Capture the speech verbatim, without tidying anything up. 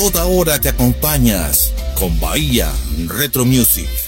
toda hora te acompañas con Bahía Retro Music.